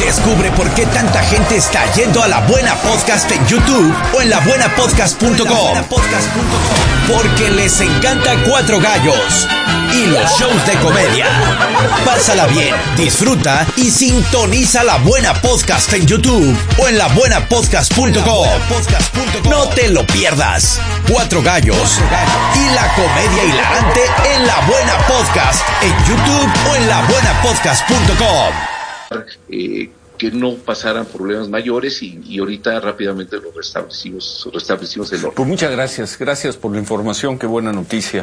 Descubre por qué tanta gente está yendo a La Buena Podcast en YouTube o en labuenapodcast.com. Porque les encanta Cuatro Gallos y los shows de comedia. Pásala bien, disfruta y sintoniza La Buena Podcast en YouTube o en labuenapodcast.com. No te lo pierdas. Cuatro Gallos y la comedia hilarante en La Buena Podcast en YouTube o en labuenapodcast.com. Que no pasaran problemas mayores y ahorita rápidamente lo restablecimos el orden. Pues muchas gracias por la información, qué buena noticia.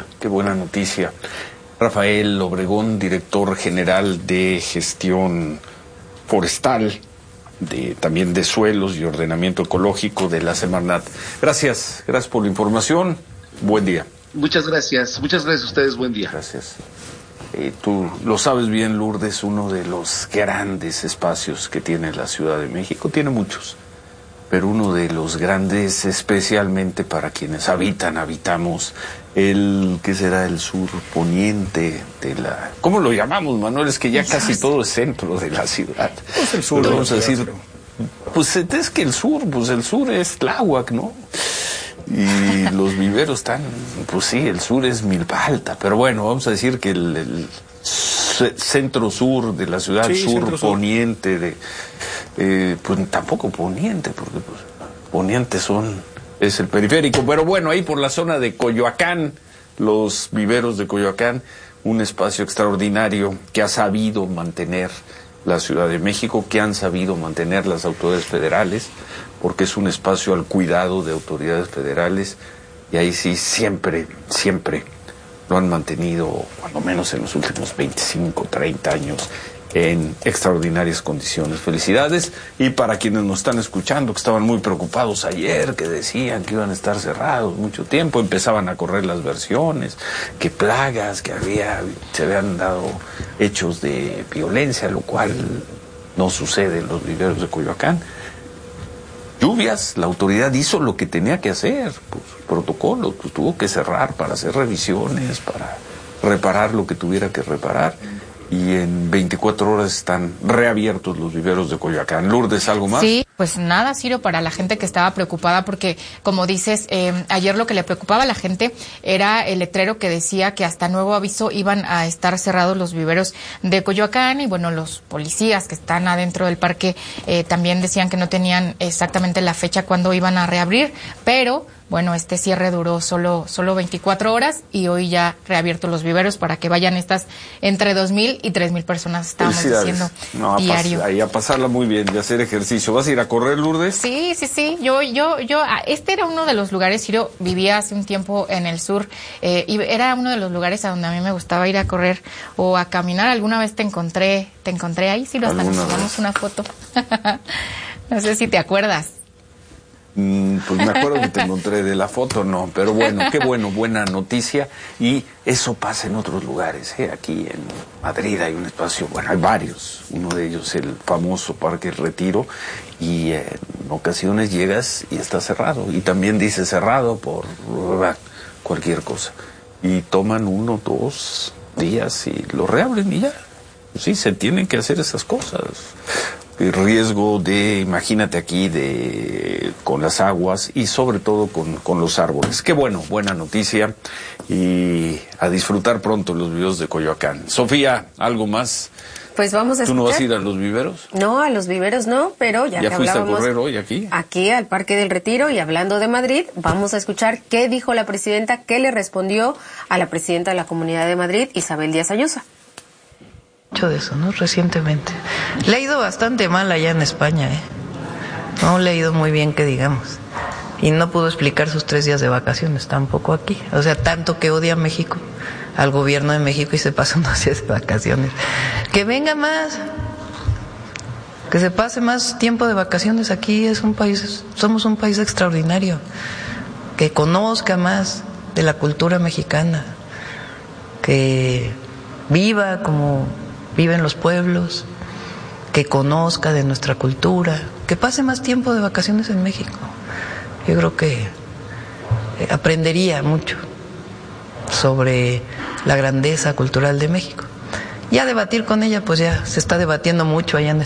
Rafael Obregón, director general de gestión forestal, también de suelos y ordenamiento ecológico de la Semarnat. Gracias por la información, buen día. Muchas gracias a ustedes, buen día. Gracias. Tú lo sabes bien, Lourdes, uno de los grandes espacios que tiene la Ciudad de México, tiene muchos, pero uno de los grandes especialmente para quienes habitamos ¿qué será? El sur poniente de la... ¿Cómo lo llamamos, Manuel? Es que ya casi todo es centro de la ciudad. Pues el sur. Vamos a decir, pues es que el sur es Tláhuac, ¿no? Y los viveros están, pues sí, el sur es Milpa, pero bueno, vamos a decir que el centro-sur de la ciudad, sí, sur-poniente, pues tampoco poniente, porque pues poniente es el periférico, pero bueno, ahí por la zona de Coyoacán, los viveros de Coyoacán, un espacio extraordinario que ha sabido mantener la Ciudad de México, que han sabido mantener las autoridades federales, porque es un espacio al cuidado de autoridades federales, y ahí sí siempre lo han mantenido, cuando menos en los últimos 25, 30 años, en extraordinarias condiciones. Felicidades. Y para quienes nos están escuchando, que estaban muy preocupados ayer, que decían que iban a estar cerrados mucho tiempo, empezaban a correr las versiones, que plagas, que se habían dado hechos de violencia, lo cual no sucede en los viveros de Coyoacán. Lluvias, la autoridad hizo lo que tenía que hacer, pues, protocolo, pues, tuvo que cerrar para hacer revisiones, para reparar lo que tuviera que reparar, y en 24 horas están reabiertos los viveros de Coyoacán. Lourdes, ¿algo más? Sí, pues nada, Ciro, para la gente que estaba preocupada, porque como dices, ayer lo que le preocupaba a la gente era el letrero que decía que hasta nuevo aviso iban a estar cerrados los viveros de Coyoacán, y bueno, los policías que están adentro del parque también decían que no tenían exactamente la fecha cuando iban a reabrir, pero bueno, este cierre duró solo 24 horas y hoy ya reabierto los viveros para que vayan estas entre 2,000 y 3,000 personas, estábamos diciendo, diario. Ahí a pasarla muy bien y hacer ejercicio. ¿Vas a ir a correr, Lourdes? Sí. Yo, este era uno de los lugares, Ciro, vivía hace un tiempo en el sur, y era uno de los lugares a donde a mí me gustaba ir a correr o a caminar. Alguna vez te encontré ahí, Ciro, hasta nos tomamos una foto. No sé si te acuerdas. Pues me acuerdo que te encontré de la foto, no, pero bueno, qué bueno, buena noticia, y eso pasa en otros lugares, aquí en Madrid hay un espacio, bueno, hay varios, uno de ellos el famoso Parque El Retiro, y en ocasiones llegas y está cerrado, y también dice cerrado por cualquier cosa, y toman 1, 2 días y lo reabren y ya, sí, se tienen que hacer esas cosas. El riesgo de, imagínate aquí, con las aguas y sobre todo con los árboles. Qué bueno, buena noticia, y a disfrutar pronto los viveros de Coyoacán. Sofía, ¿algo más? Pues vamos a escuchar. ¿Tú no vas a ir a los viveros? No, a los viveros no, pero ya que fuiste hablábamos a correr hoy aquí? Aquí al Parque del Retiro, y hablando de Madrid, vamos a escuchar qué dijo la presidenta, qué le respondió a la presidenta de la Comunidad de Madrid, Isabel Díaz Ayuso. Mucho de eso, ¿no? Recientemente. Le ha ido bastante mal allá en España, No le ha ido muy bien, que digamos. Y no pudo explicar sus 3 días de vacaciones tampoco aquí. O sea, tanto que odia a México, al gobierno de México, y se pasa unos días de vacaciones. Que venga más, que se pase más tiempo de vacaciones aquí. Somos un país extraordinario. Que conozca más de la cultura mexicana. Que viva como viven los pueblos, que conozca de nuestra cultura, que pase más tiempo de vacaciones en México. Yo creo que aprendería mucho sobre la grandeza cultural de México. Ya debatir con ella, pues ya se está debatiendo mucho allá en